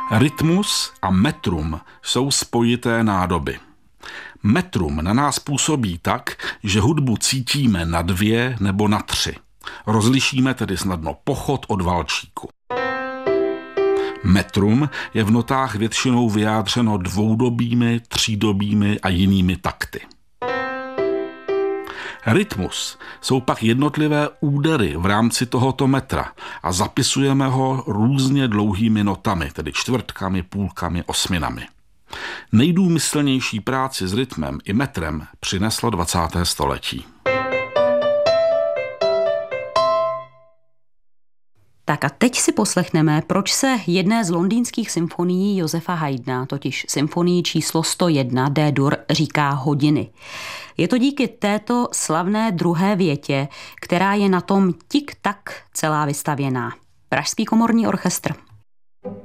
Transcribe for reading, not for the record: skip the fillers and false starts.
Rytmus a metrum jsou spojité nádoby. Metrum na nás působí tak, že hudbu cítíme na 2 nebo na 3. Rozlišíme tedy snadno pochod od valčíku. Metrum je v notách většinou vyjádřeno dvoudobými, třídobými a jinými takty. Rytmus jsou pak jednotlivé údery v rámci tohoto metra a zapisujeme ho různě dlouhými notami, tedy čtvrtkami, půlkami, osminami. Nejdůmyslnější práci s rytmem i metrem přineslo 20. století. Tak a teď si poslechneme, proč se jedné z londýnských symfonií Josefa Haydna, totiž symfonii číslo 101 D-dur, říká hodiny. Je to díky této slavné druhé větě, která je na tom tik-tak celá vystavěná. Pražský komorní orchestr.